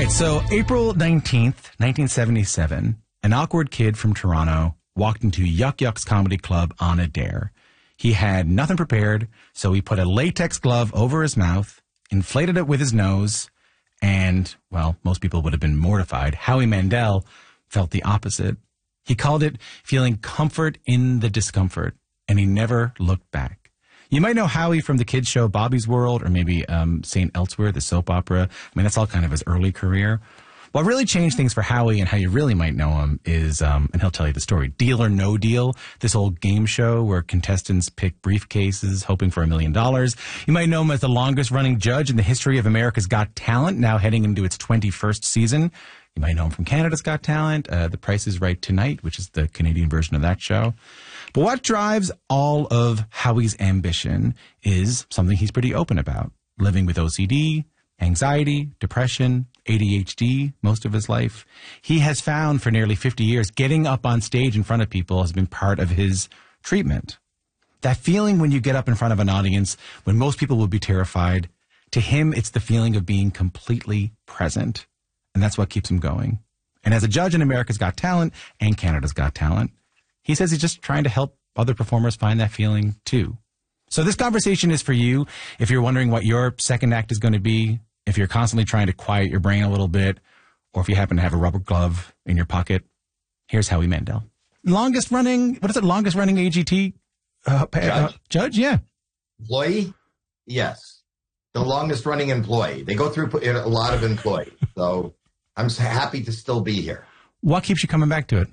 right, so April 19th, 1977, an awkward kid from Toronto walked into Yuck Yuck's Comedy Club on a dare. He had nothing prepared, so he put a latex glove over his mouth, inflated it with his nose, and, well, most people would have been mortified. Howie Mandel felt the opposite. He called it feeling comfort in the discomfort, and he never looked back. You might know Howie from the kids show Bobby's World, or maybe St. Elsewhere, the soap opera. I mean, that's all kind of his early career. What really changed things for Howie and how you really might know him is, and he'll tell you the story, Deal or No Deal, this old game show where contestants pick briefcases hoping for $1 million. You might know him as the longest-running judge in the history of America's Got Talent, now heading into its 21st season. You might know him from Canada's Got Talent, The Price is Right Tonight, which is the Canadian version of that show. But what drives all of Howie's ambition is something he's pretty open about. Living with OCD, anxiety, depression, ADHD most of his life. He has found for nearly 50 years getting up on stage in front of people has been part of his treatment. That feeling when you get up in front of an audience when most people would be terrified, to him it's the feeling of being completely present. And that's what keeps him going. And as a judge in America's Got Talent and Canada's Got Talent, he says he's just trying to help other performers find that feeling too. So this conversation is for you if you're wondering what your second act is going to be, if you're constantly trying to quiet your brain a little bit, or if you happen to have a rubber glove in your pocket. Here's Howie Mandel. Longest running AGT judge? Yeah. Employee? Yes. The longest running employee. They go through a lot of employees. So I'm happy to still be here. What keeps you coming back to it?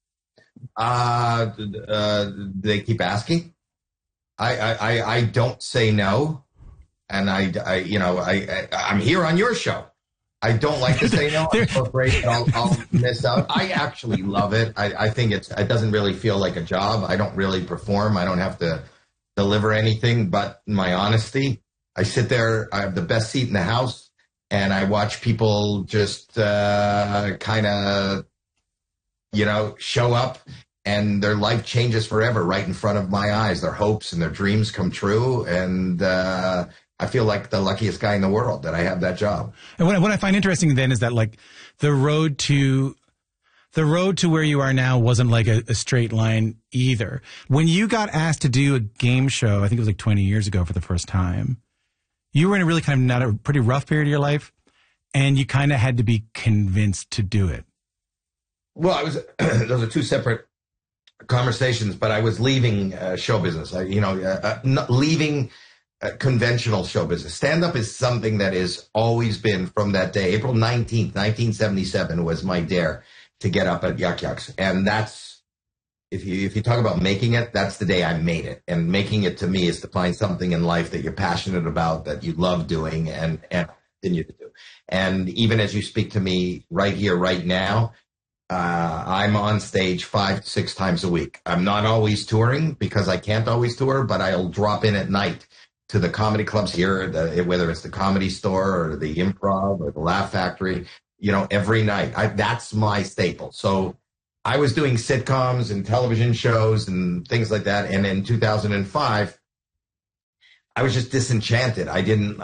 They keep asking. I don't say no, and I'm here on your show. I don't like to say no. I'm so afraid I'll miss out. I actually love it. I think it doesn't really feel like a job. I don't really perform. I don't have to deliver anything but my honesty. I sit there. I have the best seat in the house, and I watch people just kind of show up, and their life changes forever right in front of my eyes. Their hopes and their dreams come true. And I feel like the luckiest guy in the world that I have that job. And what I find interesting then is that like the road to where you are now wasn't like a straight line either. When you got asked to do a game show, I think it was like 20 years ago for the first time, you were in a really kind of not a pretty rough period of your life, and you kind of had to be convinced to do it. Well, those are two separate conversations, but I was leaving show business, leaving conventional show business. Stand-up is something that has always been from that day. April 19th, 1977 was my dare to get up at Yuck Yucks. And that's, if you talk about making it, that's the day I made it. And making it to me is to find something in life that you're passionate about, that you love doing and continue to do. And even as you speak to me right here, right now, I'm on stage 5 to 6 times a week. I'm not always touring because I can't always tour, but I'll drop in at night to the comedy clubs here, whether it's the Comedy Store or the Improv or the Laugh Factory, every night. That's my staple. So I was doing sitcoms and television shows and things like that. And in 2005, I was just disenchanted. Things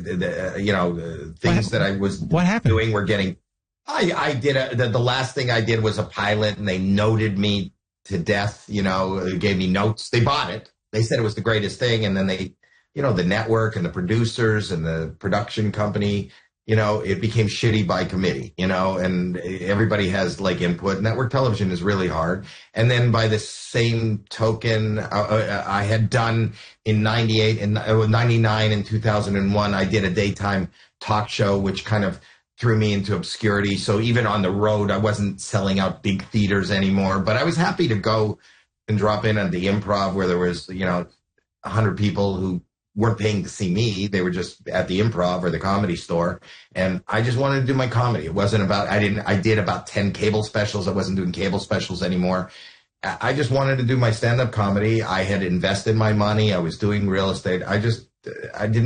that I was doing were getting... I did the last thing I did was a pilot, and they noted me to death. They gave me notes. They bought it. They said it was the greatest thing. And then they, the network and the producers and the production company, it became shitty by committee, and everybody has like input. Network television is really hard. And then by the same token, I had done in 98 and 99 and 2001, I did a daytime talk show, which kind of threw me into obscurity. So even on the road, I wasn't selling out big theaters anymore, but I was happy to go and drop in at the Improv where there was, 100 people who weren't paying to see me. They were just at the Improv or the Comedy Store. And I just wanted to do my comedy. It wasn't about, I did about 10 cable specials. I wasn't doing cable specials anymore. I just wanted to do my stand-up comedy. I had invested my money. I was doing real estate. I didn't